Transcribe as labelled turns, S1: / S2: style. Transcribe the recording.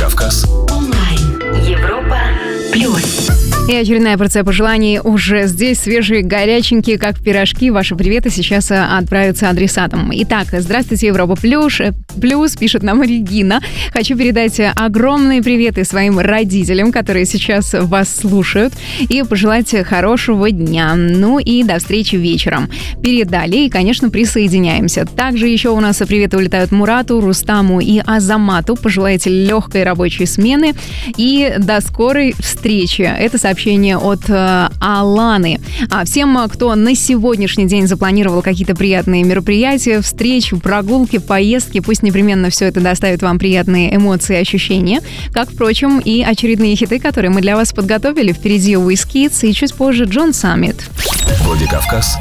S1: Владикавказ.
S2: Онлайн. Европа плюс.
S3: И очередная порция пожеланий уже здесь, свежие, горяченькие, как пирожки. Ваши приветы сейчас отправятся адресатам. Итак, здравствуйте, Европа плюс, пишет нам Регина. Хочу передать огромные приветы своим родителям, которые сейчас вас слушают, и пожелать хорошего дня. Ну и до встречи вечером. Передали и, конечно, присоединяемся. Также еще у нас приветы улетают Мурату, Рустаму и Азамату. Пожелайте легкой рабочей смены и до скорой встречи. Это сообщение от Аланы. А всем, кто на сегодняшний день запланировал какие-то приятные мероприятия, встречи, прогулки, поездки, пусть непременно все это доставит вам приятные эмоции и ощущения. Как, впрочем, и очередные хиты, которые мы для вас подготовили. Впереди WizKids и чуть позже John Summit.
S1: Владикавказ